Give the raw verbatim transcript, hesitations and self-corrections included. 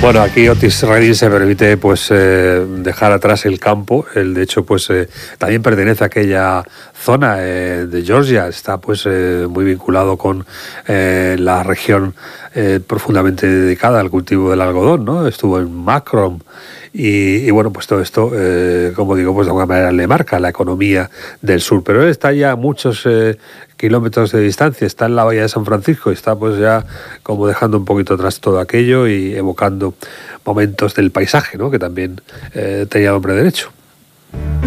Bueno, aquí Otis Redding se permite pues eh, dejar atrás el campo. Él, de hecho, pues eh, también pertenece a aquella zona eh, de Georgia. Está pues eh, muy vinculado con eh, la región eh, profundamente dedicada al cultivo del algodón, ¿no? Estuvo en Macron. Y, y bueno, pues todo esto, eh, como digo, pues de alguna manera le marca la economía del sur. Pero él está ya a muchos eh, kilómetros de distancia, está en la bahía de San Francisco y está pues ya como dejando un poquito atrás todo aquello y evocando momentos del paisaje, ¿no? Que también eh, tenía hombre derecho.